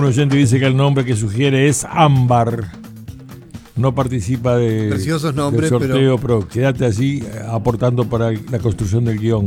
Un oyente dice que el nombre que sugiere es Ámbar. No participa Preciosos nombres, del sorteo, pero quédate así aportando para la construcción del guión.